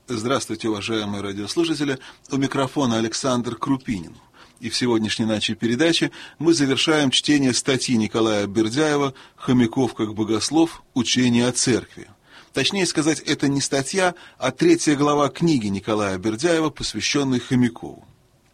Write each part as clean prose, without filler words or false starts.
Здравствуйте, уважаемые радиослушатели. У микрофона Александр Крупинин. И в сегодняшней нашей передаче мы завершаем чтение статьи Николая Бердяева «Хомяков как богослов. Учение о церкви». Точнее сказать, это не статья, а 3 глава книги Николая Бердяева, посвященной Хомякову.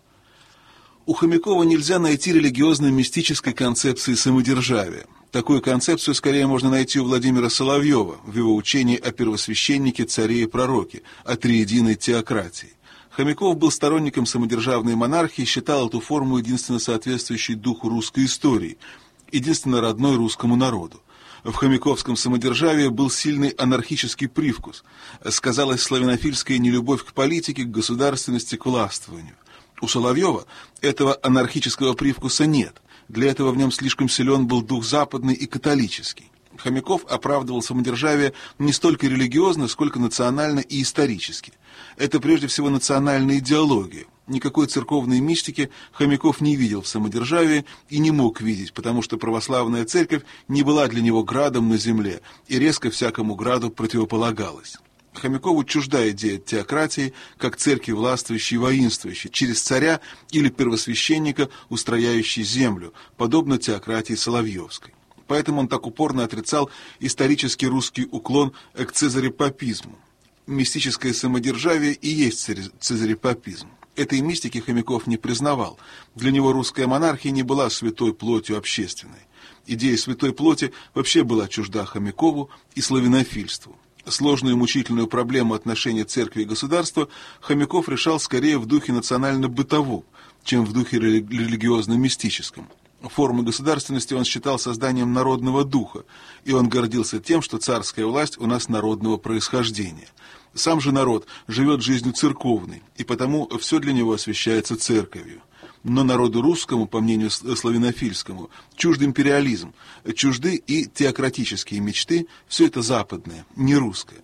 У Хомякова нельзя найти религиозно-мистической концепции самодержавия. Такую концепцию скорее можно найти у Владимира Соловьева в его учении о первосвященнике, царе и пророке, о триединой теократии. Хомяков был сторонником самодержавной монархии и считал эту форму единственно соответствующей духу русской истории, единственно родной русскому народу. В хомяковском самодержавии был сильный анархический привкус. Сказалась славянофильская нелюбовь к политике, к государственности, к властвованию. У Соловьева этого анархического привкуса нет. Для этого в нем слишком силен был дух западный и католический. Хомяков оправдывал самодержавие не столько религиозно, сколько национально и исторически. Это прежде всего национальная идеология. Никакой церковной мистики Хомяков не видел в самодержавии и не мог видеть, потому что православная церковь не была для него градом на земле и резко всякому граду противополагалась. Хомякову чужда идея теократии, как церкви властвующей и воинствующей, через царя или первосвященника, устрояющей землю, подобно теократии Соловьевской. Поэтому он так упорно отрицал исторический русский уклон к цезарепапизму. Мистическое самодержавие и есть цезарепапизм. Этой мистики Хомяков не признавал. Для него русская монархия не была святой плотью общественной. Идея святой плоти вообще была чужда Хомякову и славянофильству. Сложную и мучительную проблему отношения церкви и государства Хомяков решал скорее в духе национально-бытовом, чем в духе религиозно-мистическом. Формой государственности он считал созданием народного духа, и он гордился тем, что царская власть у нас народного происхождения. Сам же народ живет жизнью церковной, и потому все для него освящается церковью. Но народу русскому, по мнению славянофильскому, чужд империализм, чужды и теократические мечты, все это западное, не русское.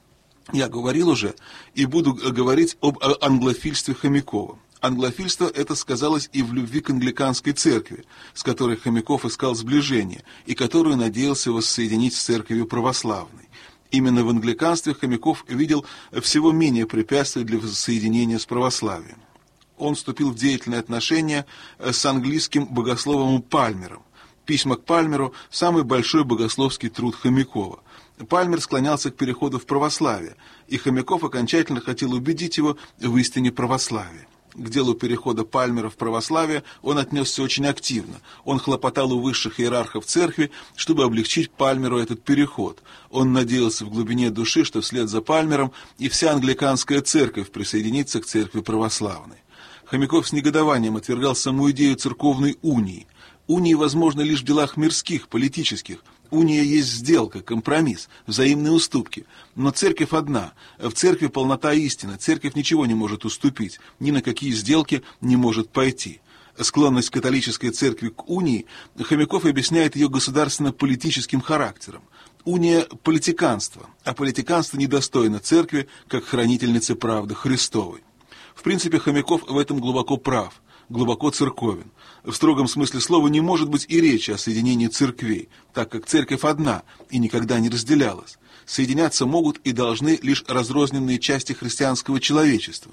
Я говорил уже и буду говорить об англофильстве Хомякова. Англофильство это сказалось и в любви к англиканской церкви, с которой Хомяков искал сближение и которую надеялся воссоединить с церковью православной. Именно в англиканстве Хомяков видел всего менее препятствий для воссоединения с православием. Он вступил в деятельные отношения с английским богословом Пальмером. Письма к Пальмеру – самый большой богословский труд Хомякова. Пальмер склонялся к переходу в православие, и Хомяков окончательно хотел убедить его в истине православия. К делу перехода Пальмера в православие он отнесся очень активно. Он хлопотал у высших иерархов церкви, чтобы облегчить Пальмеру этот переход. Он надеялся в глубине души, что вслед за Пальмером и вся англиканская церковь присоединится к церкви православной. Хомяков с негодованием отвергал саму идею церковной унии. Унии возможны лишь в делах мирских, политических. Уния есть сделка, компромисс, взаимные уступки. Но церковь одна. В церкви полнота истины. Церковь ничего не может уступить, ни на какие сделки не может пойти. Склонность католической церкви к унии Хомяков объясняет ее государственно-политическим характером. Уния – политиканство, а политиканство недостойно церкви, как хранительницы правды Христовой. В принципе, Хомяков в этом глубоко прав, глубоко церковен. В строгом смысле слова не может быть и речи о соединении церквей, так как церковь одна и никогда не разделялась. Соединяться могут и должны лишь разрозненные части христианского человечества.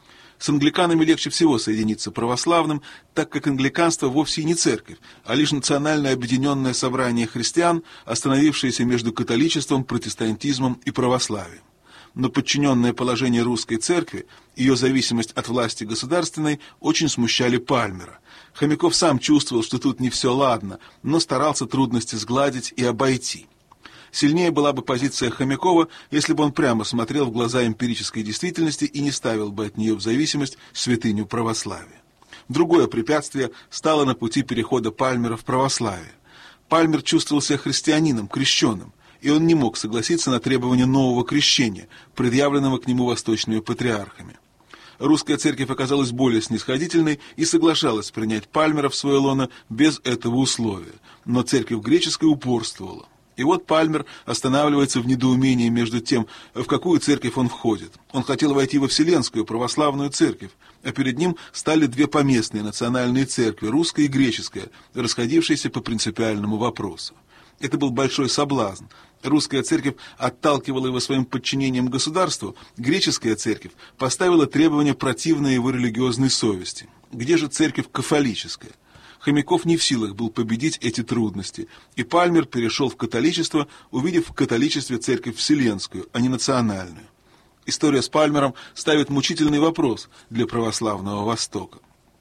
С англиканами легче всего соединиться православным, так как англиканство вовсе не церковь, а лишь национальное объединенное собрание христиан, остановившееся между католичеством, протестантизмом и православием. Но подчиненное положение русской церкви, ее зависимость от власти государственной очень смущали Пальмера. Хомяков сам чувствовал, что тут не все ладно, но старался трудности сгладить и обойти. Сильнее была бы позиция Хомякова, если бы он прямо смотрел в глаза эмпирической действительности и не ставил бы от нее в зависимость святыню православия. Другое препятствие стало на пути перехода Пальмера в православие. Пальмер чувствовал себя христианином, крещенным, и он не мог согласиться на требование нового крещения, предъявленного к нему восточными патриархами. Русская церковь оказалась более снисходительной и соглашалась принять Пальмера в свое лоно без этого условия, но церковь греческая упорствовала. И вот Пальмер останавливается в недоумении между тем, в какую церковь он входит. Он хотел войти во Вселенскую православную церковь, а перед ним стали две поместные национальные церкви, русская и греческая, расходившиеся по принципиальному вопросу. Это был большой соблазн. Русская церковь отталкивала его своим подчинением государству, греческая церковь поставила требования, противные его религиозной совести. Где же церковь кафолическая? Хомяков не в силах был победить эти трудности, и Пальмер перешел в католичество, увидев в католичестве церковь вселенскую, а не национальную. История с Пальмером ставит мучительный вопрос для православного Востока.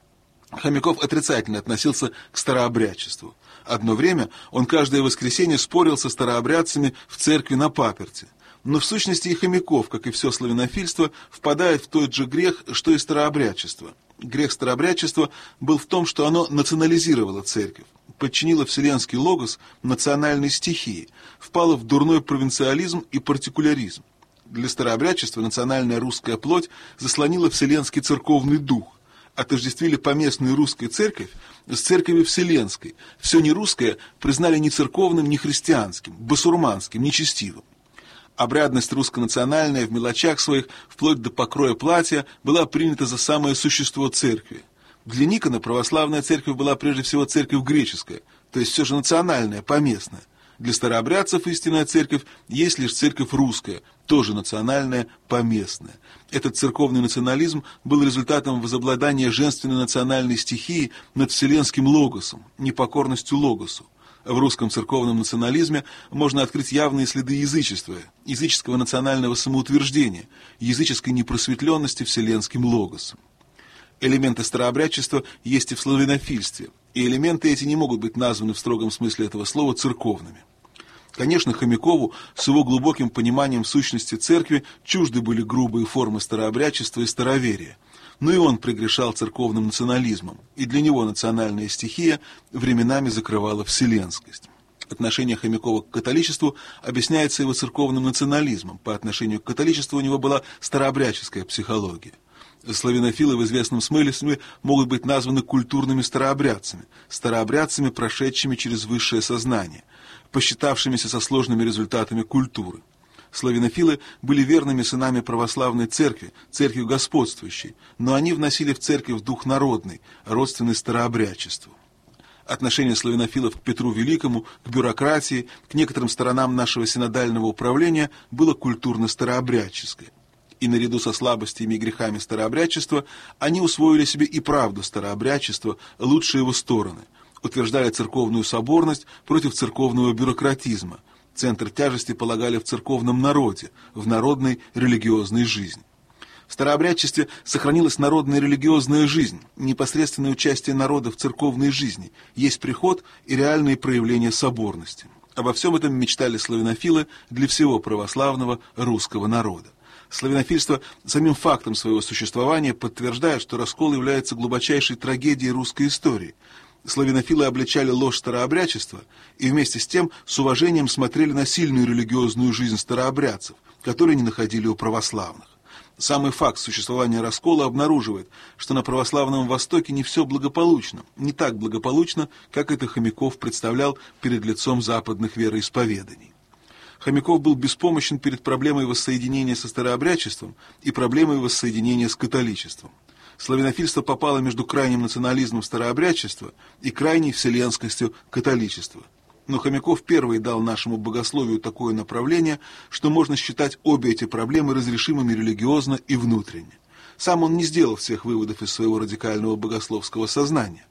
Хомяков отрицательно относился к старообрядчеству. Одно время он каждое воскресенье спорил со старообрядцами в церкви на паперти. Но в сущности и Хомяков, как и все славянофильство, впадает в тот же грех, что и старообрядчество. Грех старообрядчества был в том, что оно национализировало церковь, подчинило вселенский логос национальной стихии, впало в дурной провинциализм и партикуляризм. Для старообрядчества национальная русская плоть заслонила вселенский церковный дух, отождествили поместную русскую церковь с церковью вселенской. Все нерусское признали ни церковным, ни христианским, басурманским, нечестивым. Обрядность русско-национальная в мелочах своих, вплоть до покроя платья, была принята за самое существо церкви. Для Никона православная церковь была прежде всего церковь греческая, то есть все же национальная, поместная. Для старообрядцев истинная церковь есть лишь церковь русская, тоже национальная, поместная. Этот церковный национализм был результатом возобладания женственной национальной стихии над вселенским логосом, непокорностью логосу. В русском церковном национализме можно открыть явные следы язычества, языческого национального самоутверждения, языческой непросветленности вселенским логосом. Элементы старообрядчества есть и в славянофильстве, и элементы эти не могут быть названы в строгом смысле этого слова церковными. Конечно, Хомякову с его глубоким пониманием сущности церкви чужды были грубые формы старообрядчества и староверия, но и он прегрешал церковным национализмом, и для него национальная стихия временами закрывала вселенскость. Отношение Хомякова к католичеству объясняется его церковным национализмом, по отношению к католичеству у него была старообрядческая психология. Славянофилы в известном смысле могут быть названы культурными старообрядцами, прошедшими через высшее сознание, посчитавшимися со сложными результатами культуры. Славянофилы были верными сынами православной церкви, церковью господствующей, но они вносили в церковь дух народный, родственный старообрядчеству. Отношение славянофилов к Петру Великому, к бюрократии, к некоторым сторонам нашего синодального управления было культурно-старообрядческое. И наряду со слабостями и грехами старообрядчества они усвоили себе и правду старообрядчества, лучшие его стороны, утверждали церковную соборность против церковного бюрократизма, центр тяжести полагали в церковном народе, в народной религиозной жизни. В старообрядчестве сохранилась народная религиозная жизнь, непосредственное участие народа в церковной жизни, есть приход и реальные проявления соборности. Обо всем этом мечтали славянофилы для всего православного русского народа. Славянофильство самим фактом своего существования подтверждает, что раскол является глубочайшей трагедией русской истории. Славянофилы обличали ложь старообрядчества и вместе с тем с уважением смотрели на сильную религиозную жизнь старообрядцев, которые не находили у православных. Самый факт существования раскола обнаруживает, что на православном Востоке не все благополучно, не так благополучно, как это Хомяков представлял перед лицом западных вероисповеданий. Хомяков был беспомощен перед проблемой воссоединения со старообрядчеством и проблемой воссоединения с католичеством. Славянофильство попало между крайним национализмом старообрядчества и крайней вселенскостью католичества. Но Хомяков первый дал нашему богословию такое направление, что можно считать обе эти проблемы разрешимыми религиозно и внутренне. Сам он не сделал всех выводов из своего радикального богословского сознания.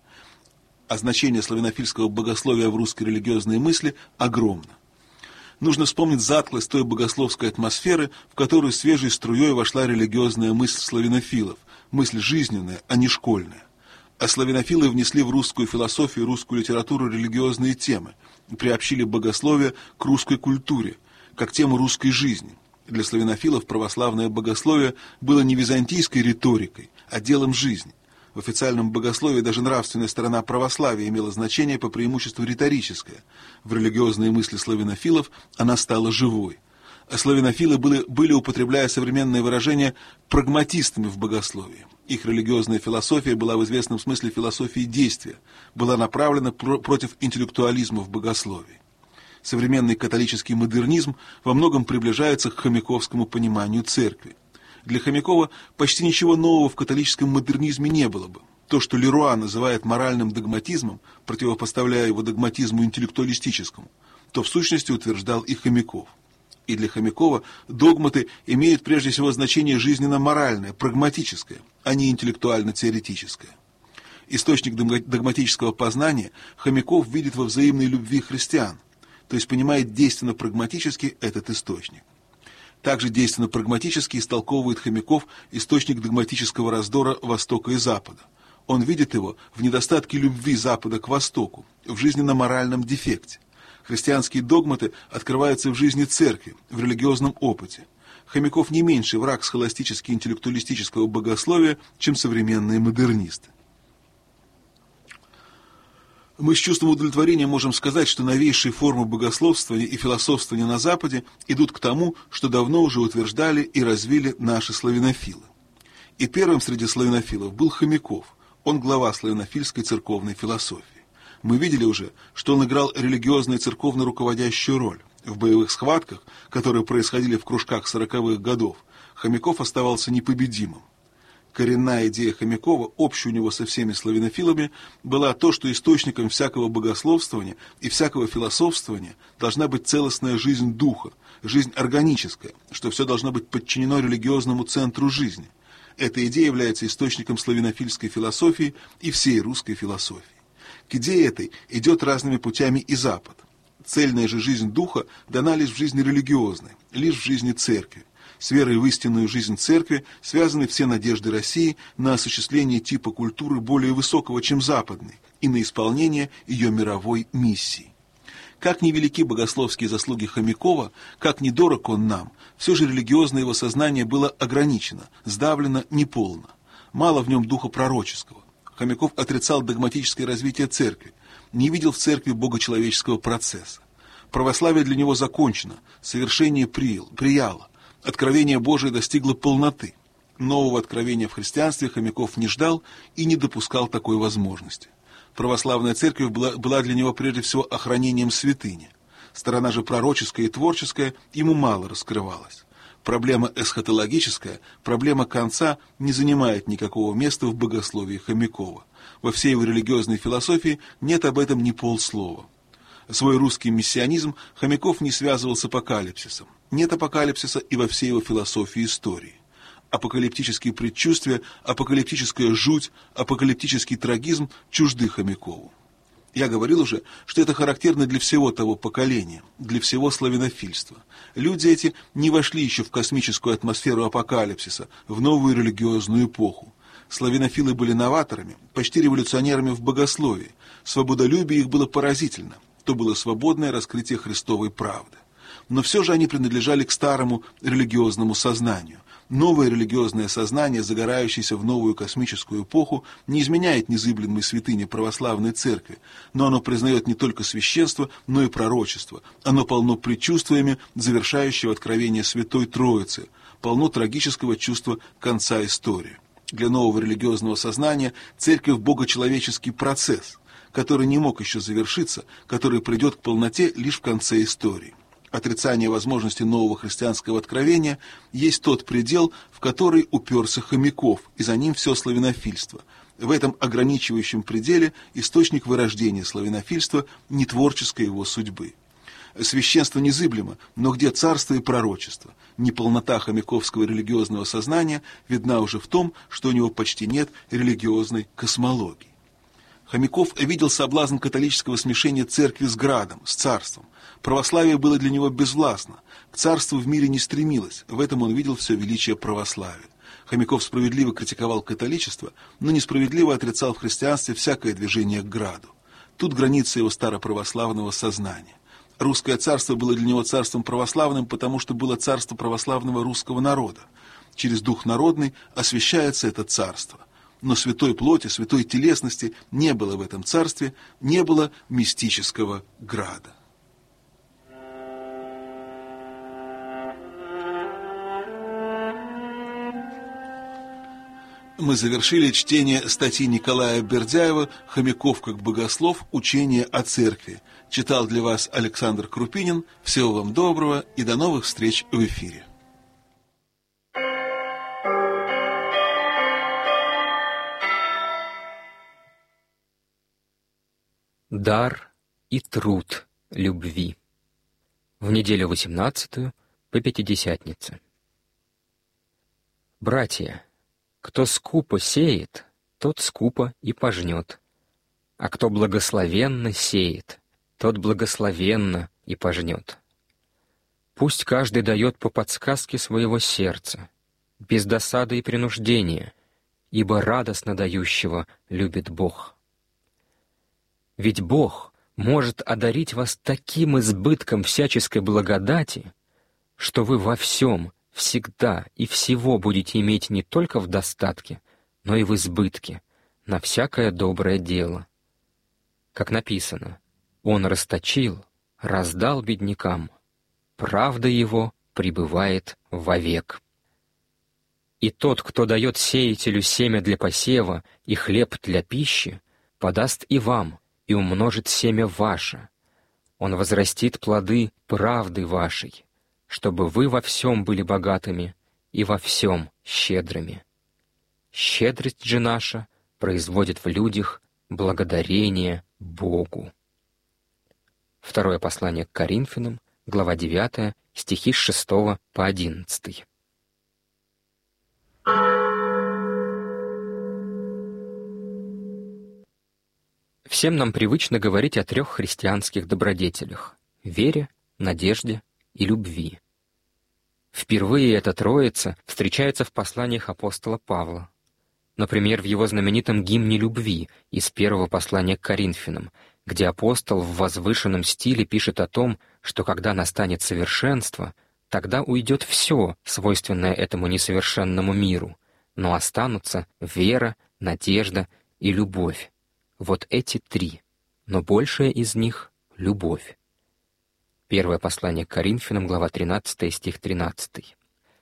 А значение славянофильского богословия в русской религиозной мысли огромно. Нужно вспомнить затклость той богословской атмосферы, в которую свежей струей вошла религиозная мысль славянофилов, мысль жизненная, а не школьная. А славянофилы внесли в русскую философию и русскую литературу религиозные темы, приобщили богословие к русской культуре, как тему русской жизни. Для славянофилов православное богословие было не византийской риторикой, а делом жизни. В официальном богословии даже нравственная сторона православия имела значение по преимуществу риторическое. В религиозной мысли славянофилов она стала живой. А славянофилы были, употребляя современное выражение, прагматистами в богословии. Их религиозная философия была в известном смысле философией действия, была направлена против интеллектуализма в богословии. Современный католический модернизм во многом приближается к хомяковскому пониманию церкви. Для Хомякова почти ничего нового в католическом модернизме не было бы. То, что Леруа называет моральным догматизмом, противопоставляя его догматизму интеллектуалистическому, то в сущности утверждал и Хомяков. И для Хомякова догматы имеют прежде всего значение жизненно-моральное, прагматическое, а не интеллектуально-теоретическое. Источник догматического познания Хомяков видит во взаимной любви христиан, то есть понимает действенно-прагматически этот источник. Также действенно-прагматически истолковывает Хомяков источник догматического раздора Востока и Запада. Он видит его в недостатке любви Запада к Востоку, в жизненно-моральном дефекте. Христианские догматы открываются в жизни церкви, в религиозном опыте. Хомяков не меньший враг схоластически-интеллектуалистического богословия, чем современные модернисты. Мы с чувством удовлетворения можем сказать, что новейшие формы богословствования и философствования на Западе идут к тому, что давно уже утверждали и развили наши славянофилы. И первым среди славянофилов был Хомяков, он глава славянофильской церковной философии. Мы видели уже, что он играл религиозно и церковно руководящую роль. В боевых схватках, которые происходили в кружках 40-х годов, Хомяков оставался непобедимым. Коренная идея Хомякова, общая у него со всеми славянофилами, была то, что источником всякого богословствования и всякого философствования должна быть целостная жизнь духа, жизнь органическая, что все должно быть подчинено религиозному центру жизни. Эта идея является источником славянофильской философии и всей русской философии. К идее этой идет разными путями и Запад. Цельная же жизнь духа дана лишь в жизни религиозной, лишь в жизни церкви. С верой в истинную жизнь церкви связаны все надежды России на осуществление типа культуры более высокого, чем западной, и на исполнение ее мировой миссии. Как ни велики богословские заслуги Хомякова, как ни дорог он нам, все же религиозное его сознание было ограничено, сдавлено неполно. Мало в нем духа пророческого. Хомяков отрицал догматическое развитие церкви, не видел в церкви богочеловеческого процесса. Православие для него закончено, совершение прияло. Откровение Божие достигло полноты. Нового откровения в христианстве Хомяков не ждал и не допускал такой возможности. Православная церковь была для него прежде всего охранением святыни. Сторона же пророческая и творческая ему мало раскрывалась. Проблема эсхатологическая, проблема конца не занимает никакого места в богословии Хомякова. Во всей его религиозной философии нет об этом ни полслова. Свой русский мессианизм Хомяков не связывал с апокалипсисом. Нет апокалипсиса и во всей его философии истории. Апокалиптические предчувствия, апокалиптическая жуть, апокалиптический трагизм чужды Хомякову. Я говорил уже, что это характерно для всего того поколения, для всего славянофильства. Люди эти не вошли еще в космическую атмосферу апокалипсиса, в новую религиозную эпоху. Славянофилы были новаторами, почти революционерами в богословии. Свободолюбие их было поразительно. То было свободное раскрытие Христовой правды. Но все же они принадлежали к старому религиозному сознанию. Новое религиозное сознание, загорающееся в новую космическую эпоху, не изменяет незыблемой святыни православной церкви, но оно признает не только священство, но и пророчество. Оно полно предчувствиями завершающего откровения Святой Троицы, полно трагического чувства конца истории. Для нового религиозного сознания церковь – богочеловеческий процесс, который не мог еще завершиться, который придет к полноте лишь в конце истории. Отрицание возможности нового христианского откровения есть тот предел, в который уперся Хомяков, и за ним все славянофильство. В этом ограничивающем пределе источник вырождения славянофильства, не творческой его судьбы. Священство незыблемо, но где царство и пророчество? Неполнота хомяковского религиозного сознания видна уже в том, что у него почти нет религиозной космологии. Хомяков видел соблазн католического смешения церкви с градом, с царством. Православие было для него безвластно, к царству в мире не стремилось, в этом он видел все величие православия. Хомяков справедливо критиковал католичество, но несправедливо отрицал в христианстве всякое движение к граду. Тут граница его староправославного сознания. Русское царство было для него царством православным, потому что было царство православного русского народа. Через дух народный освящается это царство. Но святой плоти, святой телесности не было в этом царстве, не было мистического града. Мы завершили чтение статьи Николая Бердяева «Хомяков как богослов. Учение о церкви». Читал для вас Александр Крупинин. Всего вам доброго и до новых встреч в эфире. Дар и труд любви. в неделю 18 по Пятидесятнице. Братья, кто скупо сеет, тот скупо и пожнет, а кто благословенно сеет, тот благословенно и пожнет. Пусть каждый дает по подсказке своего сердца, без досады и принуждения, ибо радостно дающего любит Бог. Ведь Бог может одарить вас таким избытком всяческой благодати, что вы во всем, всегда и всего будете иметь не только в достатке, но и в избытке, на всякое доброе дело. Как написано, Он расточил, раздал беднякам, правда Его пребывает вовек. И тот, кто дает сеятелю семя для посева и хлеб для пищи, подаст и вам, и умножит семя ваше. Он возрастит плоды правды вашей, чтобы вы во всем были богатыми и во всем щедрыми. Щедрость же наша производит в людях благодарение Богу. Второе послание к Коринфянам, глава 9, стихи с 6 по 11. Всем нам привычно говорить о 3 христианских добродетелях — вере, надежде и любви. Впервые эта троица встречается в посланиях апостола Павла. Например, в его знаменитом гимне любви из первого послания к Коринфянам, где апостол в возвышенном стиле пишет о том, что когда настанет совершенство, тогда уйдет все, свойственное этому несовершенному миру, но останутся вера, надежда и любовь. Вот эти 3, но большая из них — любовь. Первое послание к Коринфянам, глава 13, стих 13.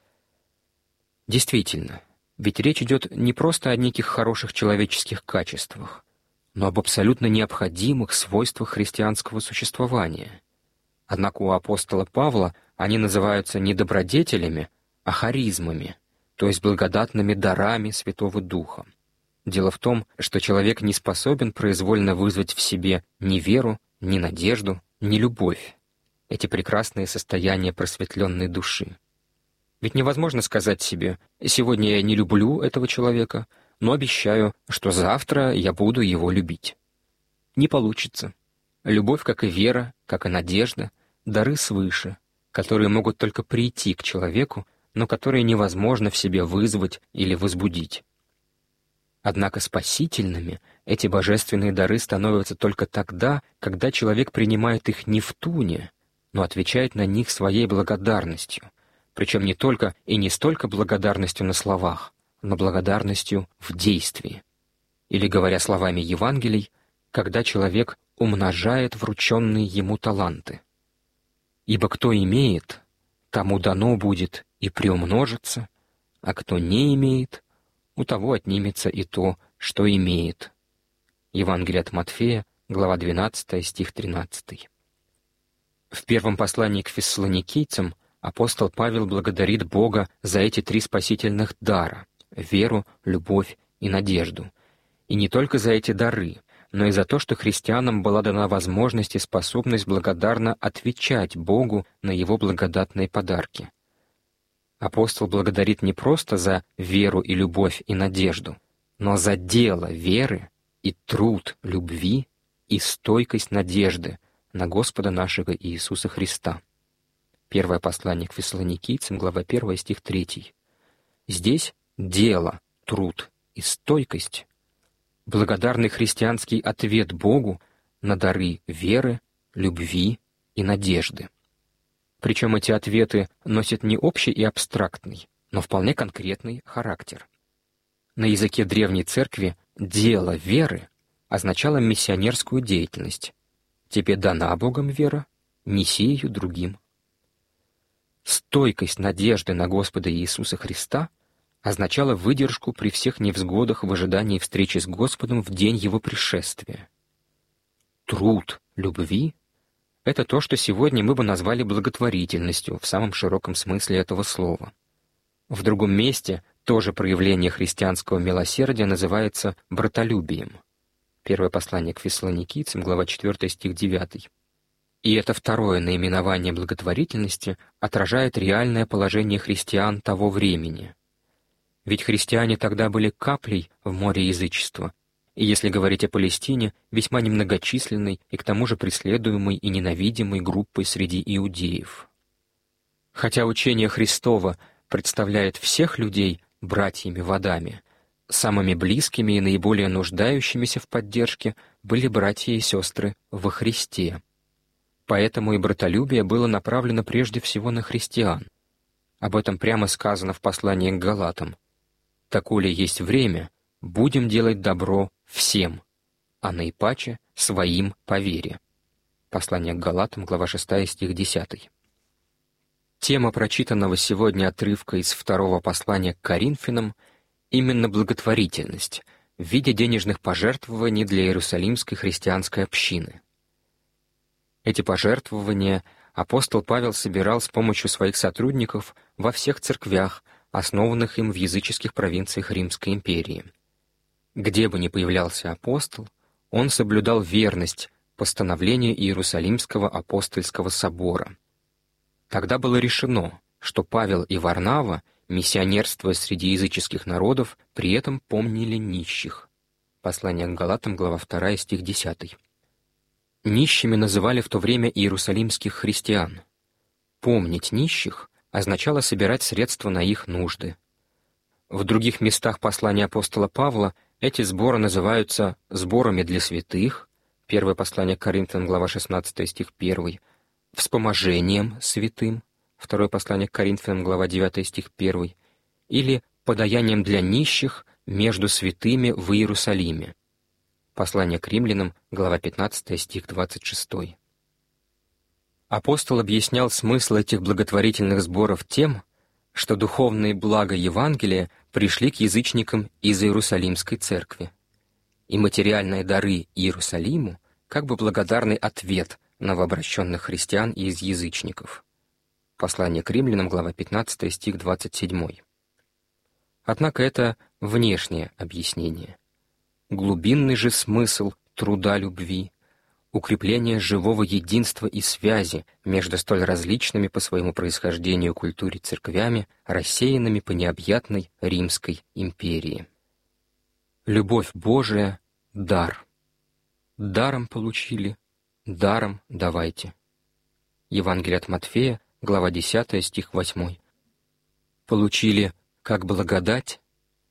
Действительно, ведь речь идет не просто о неких хороших человеческих качествах, но об абсолютно необходимых свойствах христианского существования. Однако у апостола Павла они называются не добродетелями, а харизмами, то есть благодатными дарами Святого Духа. Дело в том, что человек не способен произвольно вызвать в себе ни веру, ни надежду, ни любовь, эти прекрасные состояния просветленной души. Ведь невозможно сказать себе: «Сегодня я не люблю этого человека, но обещаю, что завтра я буду его любить». Не получится. Любовь, как и вера, как и надежда, дары свыше, которые могут только прийти к человеку, но которые невозможно в себе вызвать или возбудить. Однако спасительными эти божественные дары становятся только тогда, когда человек принимает их не в туне, но отвечает на них своей благодарностью, причем не только и не столько благодарностью на словах, но благодарностью в действии. Или, говоря словами Евангелий, когда человек умножает врученные ему таланты. «Ибо кто имеет, тому дано будет и приумножится, а кто не имеет, у того отнимется и то, что имеет». Евангелие от Матфея, глава 12, стих 13. В первом послании к фессалоникийцам апостол Павел благодарит Бога за эти 3 спасительных дара — веру, любовь и надежду. И не только за эти дары, но и за то, что христианам была дана возможность и способность благодарно отвечать Богу на Его благодатные подарки. Апостол благодарит не просто за веру и любовь и надежду, но за дело веры и труд любви и стойкость надежды на Господа нашего Иисуса Христа. Первое послание к фессалоникийцам, глава 1, стих 3. Здесь дело, труд и стойкость — благодарный христианский ответ Богу на дары веры, любви и надежды. Причем эти ответы носят не общий и абстрактный, но вполне конкретный характер. На языке древней церкви «дело веры» означало миссионерскую деятельность. «Тебе дана Богом вера, неси ее другим». Стойкость надежды на Господа Иисуса Христа означала выдержку при всех невзгодах в ожидании встречи с Господом в день Его пришествия. Труд любви — это то, что сегодня мы бы назвали благотворительностью в самом широком смысле этого слова. В другом месте тоже проявление христианского милосердия называется братолюбием. Первое послание к фессалоникийцам, глава 4, стих 9. И это второе наименование благотворительности отражает реальное положение христиан того времени. Ведь христиане тогда были каплей в море язычества, и, если говорить о Палестине, весьма немногочисленной и к тому же преследуемой и ненавидимой группой среди иудеев. Хотя учение Христово представляет всех людей братьями в Адаме, самыми близкими и наиболее нуждающимися в поддержке были братья и сестры во Христе. Поэтому и братолюбие было направлено прежде всего на христиан. Об этом прямо сказано в послании к Галатам. «Таколе есть время, будем делать добро всем, а наипаче своим по вере». Послание к Галатам, глава 6, стих 10. Тема прочитанного сегодня отрывка из второго послания к Коринфянам именно благотворительность в виде денежных пожертвований для Иерусалимской христианской общины. Эти пожертвования апостол Павел собирал с помощью своих сотрудников во всех церквях, основанных им в языческих провинциях Римской империи. Где бы ни появлялся апостол, он соблюдал верность постановлению Иерусалимского апостольского собора. Тогда было решено, что Павел и Варнава, миссионерствуя среди языческих народов, при этом помнили нищих. Послание к Галатам, глава 2, стих 10. Нищими называли в то время иерусалимских христиан. Помнить нищих означало собирать средства на их нужды. В других местах послания апостола Павла эти сборы называются «сборами для святых», первое послание к Коринфянам, глава 16, стих 1, «вспоможением святым», второе послание к Коринфянам, глава 9, стих 1, или «подаянием для нищих между святыми в Иерусалиме». Послание к римлянам, глава 15, стих 26. Апостол объяснял смысл этих благотворительных сборов тем, что духовные блага Евангелия пришли к язычникам из Иерусалимской церкви, и материальные дары Иерусалиму как бы благодарный ответ новообращенных христиан из язычников. Послание к римлянам, глава 15, стих 27. Однако это внешнее объяснение. Глубинный же смысл труда любви, укрепление живого единства и связи между столь различными по своему происхождению культуре церквями, рассеянными по необъятной Римской империи. Любовь Божия — дар. Даром получили, даром давайте. Евангелие от Матфея, глава 10, стих 8. Получили как благодать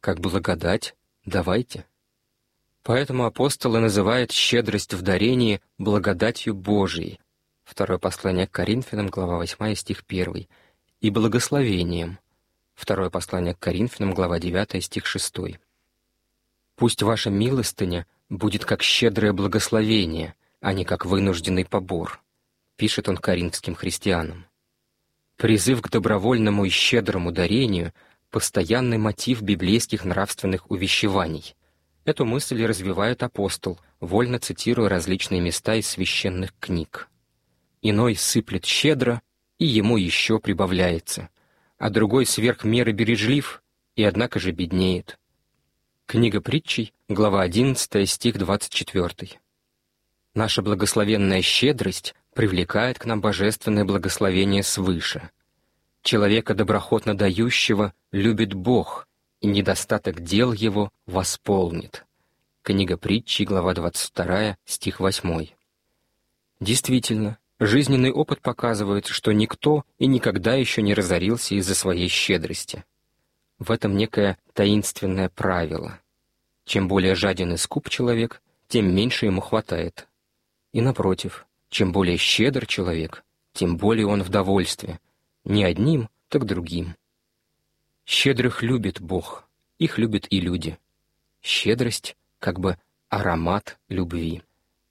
давайте. Поэтому апостолы называют щедрость в дарении благодатью Божией, второе послание к Коринфянам, глава 8, стих 1, и благословением, второе послание к Коринфянам, глава 9, стих 6. «Пусть ваша милостыня будет как щедрое благословение, а не как вынужденный побор», пишет он коринфским христианам. Призыв к добровольному и щедрому дарению — постоянный мотив библейских нравственных увещеваний. Эту мысль развивает апостол, вольно цитируя различные места из священных книг. «Иной сыплет щедро, и ему еще прибавляется, а другой сверх меры бережлив, и однако же беднеет». Книга Притчей, глава 11, стих 24. Наша благословенная щедрость привлекает к нам божественное благословение свыше. Человека доброхотно дающего любит Бог, и недостаток дел его восполнит. Книга Притчей, глава 22, стих 8. Действительно, жизненный опыт показывает, что никто и никогда еще не разорился из-за своей щедрости. В этом некое таинственное правило. Чем более жаден и скуп человек, тем меньше ему хватает. И напротив, чем более щедр человек, тем более он в довольстве, не одним, так другим. Щедрых любит Бог, их любят и люди. Щедрость — как бы аромат любви.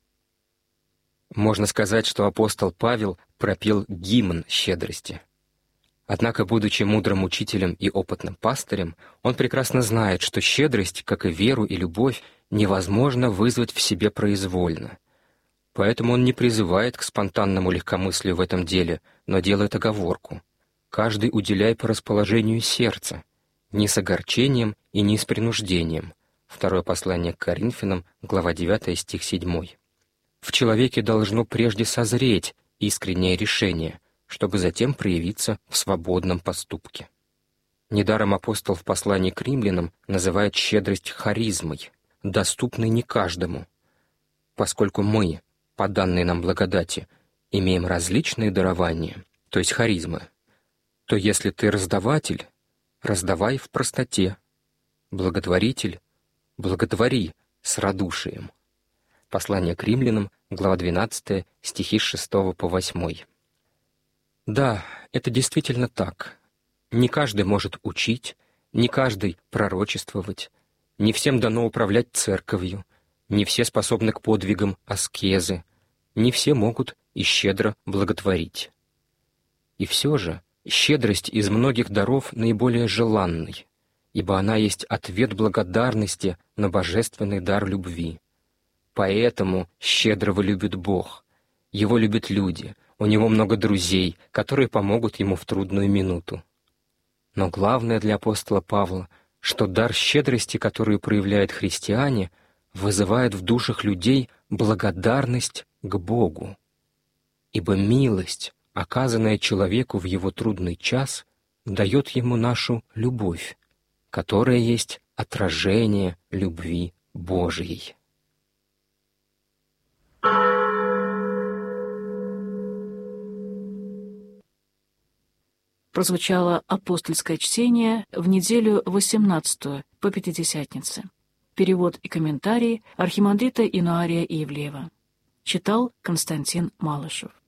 Можно сказать, что апостол Павел пропел гимн щедрости. Однако, будучи мудрым учителем и опытным пастырем, он прекрасно знает, что щедрость, как и веру и любовь, невозможно вызвать в себе произвольно. Поэтому он не призывает к спонтанному легкомыслию в этом деле, но делает оговорку. Каждый уделяй по расположению сердца, не с огорчением и не с принуждением. Второе послание к Коринфянам, глава 9, стих 7. В человеке должно прежде созреть искреннее решение, чтобы затем проявиться в свободном поступке. Недаром апостол в послании к римлянам называет щедрость харизмой, доступной не каждому, поскольку мы, по данной нам благодати, имеем различные дарования, то есть харизмы, то если ты раздаватель, раздавай в простоте, благотворитель, благотвори с радушием. Послание к римлянам, глава 12, стихи с 6 по 8. Да, это действительно так. Не каждый может учить, не каждый пророчествовать, не всем дано управлять церковью, не все способны к подвигам аскезы, не все могут и щедро благотворить. И все же щедрость из многих даров наиболее желанной, ибо она есть ответ благодарности на божественный дар любви. Поэтому щедрого любит Бог, Его любят люди, у Него много друзей, которые помогут Ему в трудную минуту. Но главное для апостола Павла, что дар щедрости, который проявляют христиане, вызывает в душах людей благодарность к Богу. Ибо милость, оказанная человеку в его трудный час, дает ему нашу любовь, которая есть отражение любви Божьей. Прозвучало апостольское чтение в неделю 18-ю по Пятидесятнице. Перевод и комментарии архимандрита Инуария Ивлеева. Читал Константин Малышев.